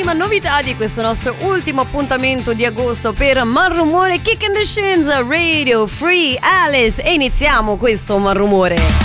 grandissima novità di questo nostro ultimo appuntamento di agosto per Malrumore Kick in the Shins Radio Free Alice, e iniziamo questo Malrumore.